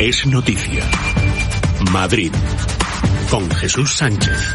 Es noticia. Madrid. Con Jesús Sánchez.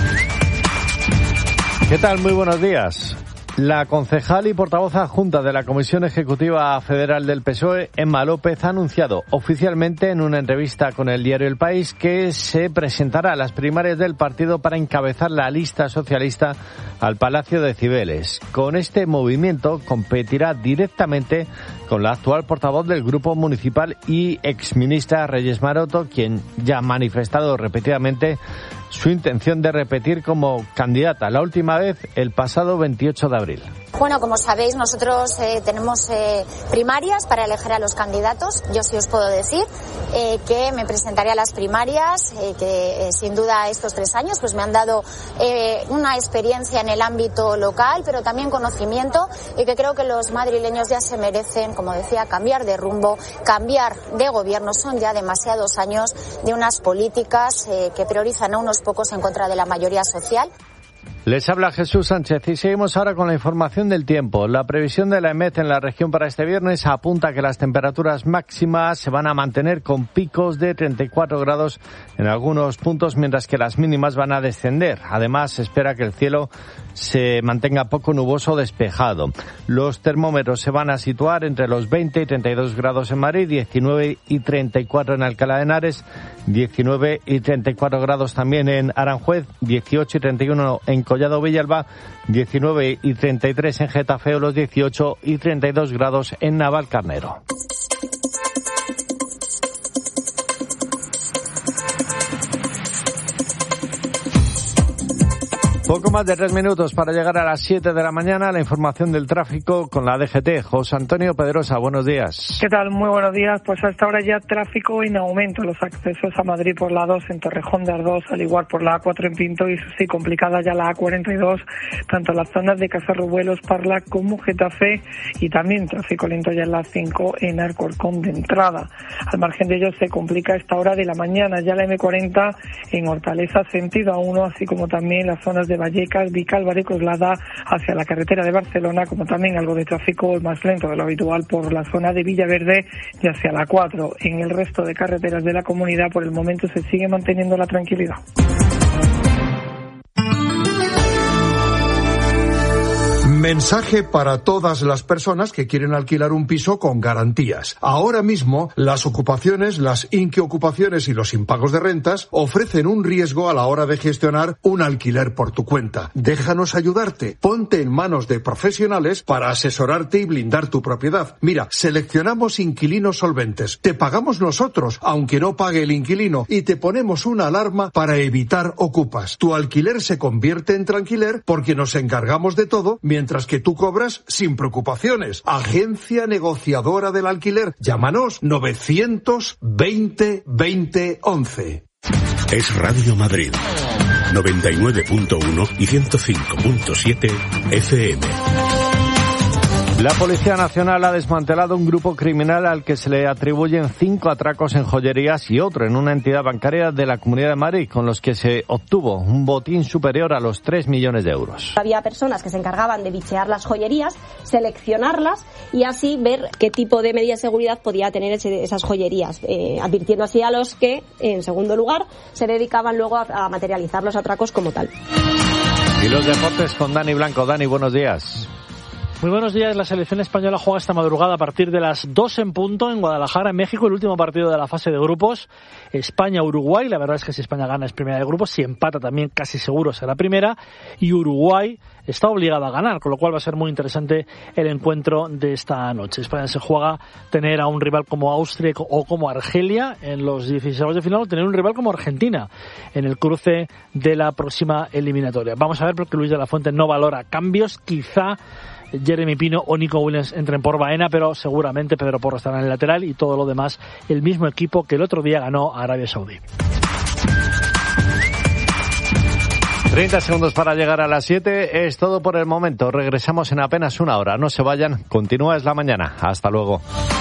¿Qué tal? Muy buenos días. La concejal y portavoz adjunta de la Comisión Ejecutiva Federal del PSOE, Emma López, ha anunciado oficialmente en una entrevista con el diario El País que se presentará a las primarias del partido para encabezar la lista socialista al Palacio de Cibeles. Con este movimiento competirá directamente con la actual portavoz del Grupo Municipal y exministra Reyes Maroto, quien ya ha manifestado repetidamente su intención de repetir como candidata, la última vez el pasado 28 de abril. Bueno, como sabéis, nosotros tenemos primarias para elegir a los candidatos. Yo sí os puedo decir que me presentaré a las primarias, que sin duda estos 3 años pues me han dado una experiencia en el ámbito local, pero también conocimiento, y que creo que los madrileños ya se merecen, como decía, cambiar de rumbo, cambiar de gobierno. Son ya demasiados años de unas políticas que priorizan a unos pocos en contra de la mayoría social. Les habla Jesús Sánchez y seguimos ahora con la información del tiempo. La previsión de la EMET en la región para este viernes apunta que las temperaturas máximas se van a mantener con picos de 34 grados en algunos puntos, mientras que las mínimas van a descender. Además, se espera que el cielo se mantenga poco nuboso o despejado. Los termómetros se van a situar entre los 20 y 32 grados en Madrid, 19 y 34 en Alcalá de Henares, 19 y 34 grados también en Aranjuez, 18 y 31 en Collado Villalba, 19 y 33 en Getafe, o los 18 y 32 grados en Navalcarnero. Poco más de 3 minutos para llegar a las 7 de la mañana. La información del tráfico con la DGT. José Antonio Pedrosa, buenos días. ¿Qué tal? Muy buenos días. Pues hasta ahora ya tráfico en aumento. Los accesos a Madrid por la A2 en Torrejón de Ardoz, al igual por la A4 en Pinto, y sí, complicada ya la A42, tanto en las zonas de Casarrubuelos, Parla como Getafe, y también tráfico lento ya en la 5 en Alcorcón de entrada. Al margen de ello se complica a esta hora de la mañana ya la M40 en Hortaleza sentido A1, así como también las zonas de Vallecas, Vicálvaro y Coslada hacia la carretera de Barcelona, como también algo de tráfico más lento de lo habitual por la zona de Villaverde y hacia la 4. En el resto de carreteras de la comunidad por el momento se sigue manteniendo la tranquilidad. Mensaje para todas las personas que quieren alquilar un piso con garantías. Ahora mismo, las ocupaciones, las inquiocupaciones y los impagos de rentas ofrecen un riesgo a la hora de gestionar un alquiler por tu cuenta. Déjanos ayudarte. Ponte en manos de profesionales para asesorarte y blindar tu propiedad. Mira, seleccionamos inquilinos solventes. Te pagamos nosotros, aunque no pague el inquilino, y te ponemos una alarma para evitar ocupas. Tu alquiler se convierte en tranquiler porque nos encargamos de todo, mientras que tú cobras sin preocupaciones. Agencia negociadora del alquiler. Llámanos 920 20 11. Es Radio Madrid. 99.1 y 105.7 FM. La Policía Nacional ha desmantelado un grupo criminal al que se le atribuyen 5 atracos en joyerías y otro en una entidad bancaria de la Comunidad de Madrid, con los que se obtuvo un botín superior a los 3 millones de euros. Había personas que se encargaban de bichear las joyerías, seleccionarlas y así ver qué tipo de medida de seguridad podía tener esas joyerías, advirtiendo así a los que, en segundo lugar, se dedicaban luego a materializar los atracos como tal. Y los deportes con Dani Blanco. Dani, buenos días. Muy buenos días. La selección española juega esta madrugada a partir de las 2 en punto en Guadalajara, en México, el último partido de la fase de grupos. España-Uruguay. La verdad es que si España gana es primera de grupos, si empata también casi seguro será primera, y Uruguay está obligado a ganar, con lo cual va a ser muy interesante el encuentro de esta noche. España se juega tener a un rival como Austria o como Argelia en los 16avos de final, o tener un rival como Argentina en el cruce de la próxima eliminatoria. Vamos a ver, porque Luis de la Fuente no valora cambios. Quizá Jeremy Pino o Nico Williams entren por Baena, pero seguramente Pedro Porro estará en el lateral y todo lo demás el mismo equipo que el otro día ganó a Arabia Saudí. 30 segundos para llegar a las 7. Es todo por el momento. Regresamos en apenas una hora. No se vayan. Continúa Es la Mañana. Hasta luego.